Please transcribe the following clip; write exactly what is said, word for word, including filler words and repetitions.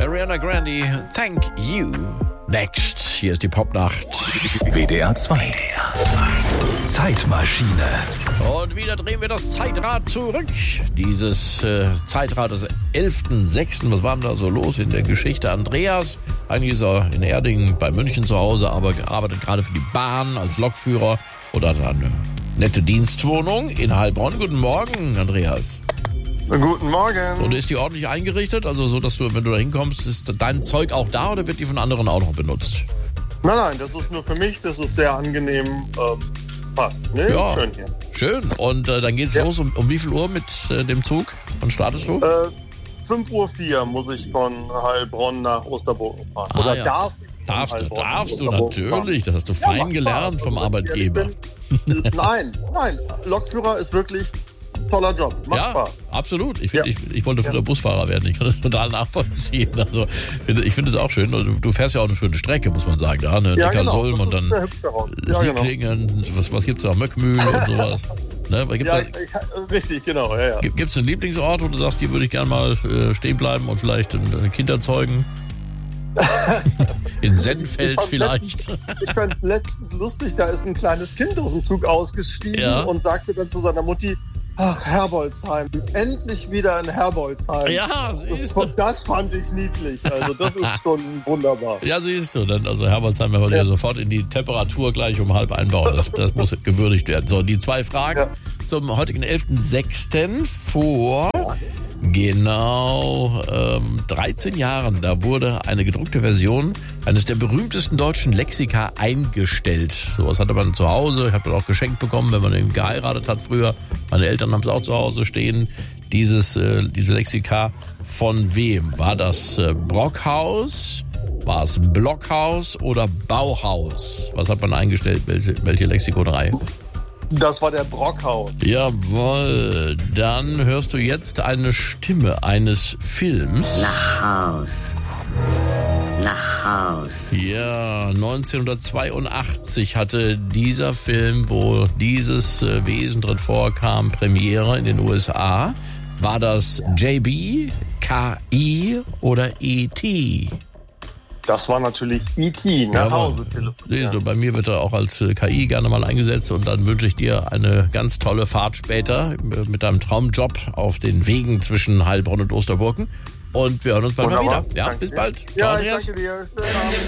Ariana Grande, Thank You. Next, hier ist die Popnacht. W D R zwei. Zeitmaschine. Und wieder drehen wir das Zeitrad zurück. Dieses äh, Zeitrad des elften sechsten Was war denn da so los in der Geschichte? Andreas, eigentlich ist er in Erding bei München zu Hause, aber arbeitet gerade für die Bahn als Lokführer oder hat eine nette Dienstwohnung in Heilbronn. Guten Morgen, Andreas. Guten Morgen. Und ist die ordentlich eingerichtet? Also so, dass du, wenn du da hinkommst, ist dein Zeug auch da oder wird die von anderen auch noch benutzt? Nein, nein, das ist nur für mich, das ist sehr angenehm. Ähm, passt. Nee, ja, schön hier. Schön. Und äh, dann geht's ja. los. Um, um wie viel Uhr mit äh, dem Zug? Wann startest du? Äh, fünf Uhr vier muss ich von Heilbronn nach Osterburgen fahren. Ah, Oder ja. darf Darfst du, darfst du natürlich. Das hast du fein ja, gelernt Spaß. vom Also, Arbeitgeber. Bin, nein, nein. Lokführer ist wirklich ein toller Job. Macht ja, Spaß. Absolut. Ich, find, Ja. ich, ich wollte früher Ja. Busfahrer werden. Ich kann das total nachvollziehen. Also, find, ich finde es auch schön. Du, du fährst ja auch eine schöne Strecke, muss man sagen. Da, ne? Ja, Neckarsulm genau. und dann Das ist der Hübsch daraus. Ja, Sicklingen. Was, was gibt's da? Möckmühl und sowas. Ne? Gibt's Ja, da, ich, richtig, genau. Ja, ja. Gibt es einen Lieblingsort, wo du sagst, hier würde ich gerne mal äh, stehen bleiben und vielleicht ein Kinder zeugen? In Sennfeld ich vielleicht. Letztens, ich fand letztens lustig, da ist ein kleines Kind aus dem Zug ausgestiegen Ja. und sagte dann zu seiner Mutti, ach, Herbolzheim, endlich wieder in Herbolzheim. Ja, siehst das, du. das fand ich niedlich, also das ist schon wunderbar. Ja, siehst du. Dann, also Herbolzheim werden wir ja sofort in die Temperatur gleich um halb einbauen. Das, das muss gewürdigt werden. So, die zwei Fragen Ja. zum heutigen elften sechsten vor genau ähm, dreizehn Jahren. Da wurde eine gedruckte Version eines der berühmtesten deutschen Lexika eingestellt. Sowas hatte man zu Hause. Ich habe das auch geschenkt bekommen, wenn man eben geheiratet hat früher. Meine Eltern haben es auch zu Hause stehen. Dieses, äh, diese Lexika von wem? War das äh, Brockhaus? War es Blockhaus oder Bauhaus? Was hat man eingestellt? Welche, welche Lexikonreihe? Das war der Brockhaus. Jawohl, dann hörst du jetzt eine Stimme eines Films. Nach Haus. Nach Haus. Ja, neunzehnhundertzweiundachtzig hatte dieser Film, wo dieses äh, Wesen drin vorkam, Premiere in den U S A. War das J B, K I oder E T? Das war natürlich E T, nach Jawohl. Hause telefonieren. Siehst du, bei mir wird er auch als äh, K I gerne mal eingesetzt und dann wünsche ich dir eine ganz tolle Fahrt später äh, mit deinem Traumjob auf den Wegen zwischen Heilbronn und Osterburgen. Und wir hören uns bald Wunderbar. mal wieder. Ja, Danke bis dir. bald. Ciao, Ja, ich Andreas. danke dir. Schönen Abend.